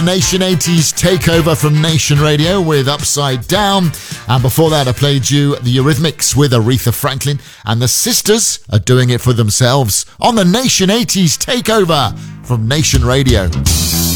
Nation 80s takeover from Nation Radio with Upside Down. And before that, I played you the Eurythmics with Aretha Franklin. And the Sisters are doing it for themselves on the Nation 80s takeover from Nation Radio.